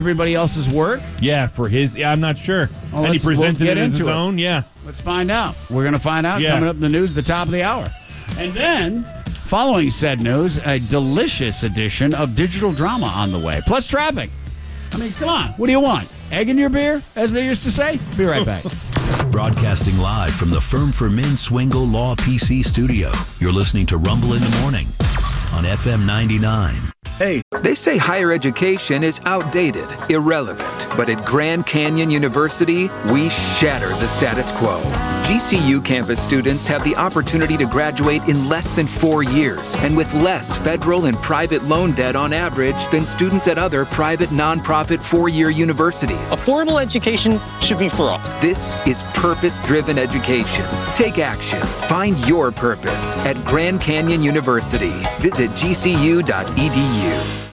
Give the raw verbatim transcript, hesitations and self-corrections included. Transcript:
everybody else's work? Yeah, for his. Yeah, I'm not sure. Well, and he let's- we'll presented get it as into his it. own. Yeah. Let's find out. We're going to find out Yeah. coming up in the news at the top of the hour. And then, following said news, a delicious edition of digital drama on the way. Plus traffic. I mean, come on. What do you want? Egg in your beer, as they used to say? Be right back. Broadcasting live from the Firm for Men Swingle Law P C studio. You're listening to Rumble in the Morning on F M ninety-nine. Hey, they say higher education is outdated, irrelevant. But at Grand Canyon University, we shatter the status quo. G C U campus students have the opportunity to graduate in less than four years and with less federal and private loan debt on average than students at other private nonprofit four-year universities. Affordable education should be for all. This is purpose-driven education. Take action. Find your purpose at Grand Canyon University. Visit G C U dot E D U.